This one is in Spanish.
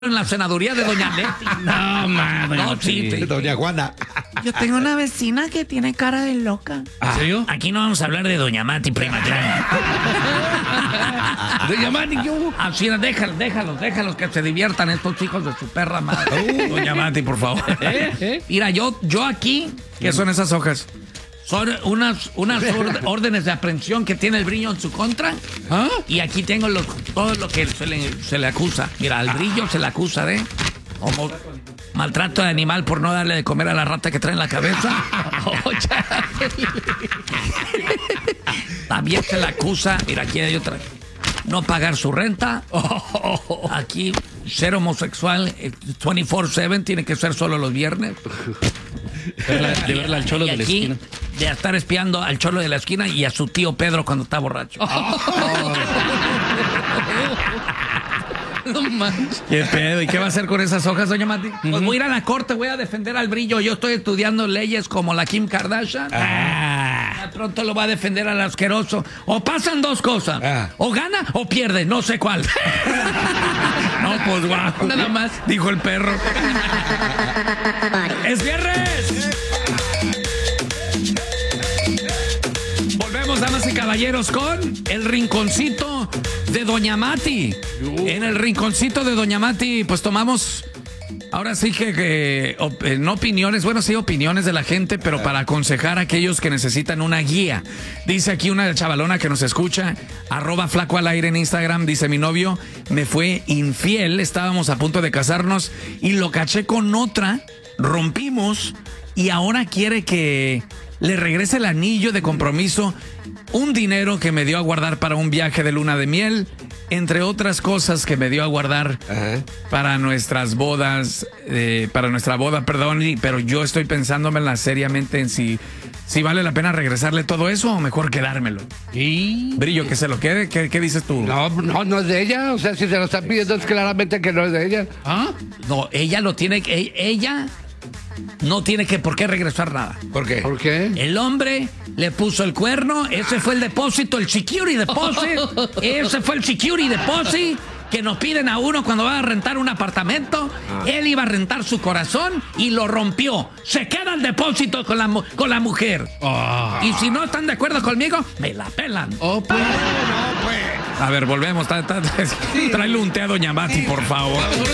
en la senaduría de Doña Leti. No, madre. No, sí. Doña Juana. Yo tengo una vecina que tiene cara de loca. ¿En serio? Aquí no vamos a hablar de Doña Mati, prima clara. Doña Mati, ¿qué hubo? Así, déjalos que se diviertan estos hijos de su perra madre. Doña Mati, por favor. Mira, yo aquí, ¿qué son esas hojas? Son unas órdenes de aprehensión que tiene el Brillo en su contra. ¿Ah? Y aquí tengo todo lo que se le acusa. Mira, al Brillo se le acusa de como maltrato de animal por no darle de comer a la rata que trae en la cabeza. También se le acusa, mira, aquí hay otra. No pagar su renta. Aquí, ser homosexual 24/7, tiene que ser solo los viernes. De verla al cholo Y de la aquí, esquina. de estar espiando al cholo de la esquina y a su tío Pedro cuando está borracho. No manches. ¿Qué pedo? ¿Y qué va a hacer con esas hojas, doña Mati? Pues voy a ir a la corte, voy a defender al Brillo. Yo estoy estudiando leyes como la Kim Kardashian. De pronto lo va a defender al asqueroso. O pasan dos cosas. O gana o pierde, no sé cuál. No, pues guau. Nada más, dijo el perro. ¡Es viernes! Volvemos, damas y caballeros, con el rinconcito de Doña Mati. En el rinconcito de Doña Mati, pues tomamos, ahora sí que no opiniones, bueno, sí opiniones de la gente, pero para aconsejar a aquellos que necesitan una guía. Dice aquí una chavalona que nos escucha, @flacoalaire en Instagram, dice: mi novio me fue infiel, estábamos a punto de casarnos y lo caché con otra, rompimos y ahora quiere que le regrese el anillo de compromiso, un dinero que me dio a guardar para un viaje de luna de miel, entre otras cosas que me dio a guardar para nuestras bodas, para nuestra boda, perdón, pero yo estoy pensándomela seriamente en si vale la pena regresarle todo eso o mejor quedármelo. ¿Y? Brillo, que se lo quede, ¿qué dices tú? No es de ella. O sea, si se lo están pidiendo es claramente que no es de ella. ¿Ah? No, ella no tiene por qué regresar nada. ¿Por qué? ¿Por qué? El hombre le puso el cuerno, ese fue el depósito, el security deposit, ese fue el security deposit que nos piden a uno cuando va a rentar un apartamento. Él iba a rentar su corazón y lo rompió. Se queda el depósito con la mujer. Y si no están de acuerdo conmigo, me la pelan. Pues. A ver, volvemos. Tráele un té a Doña Mati, por favor.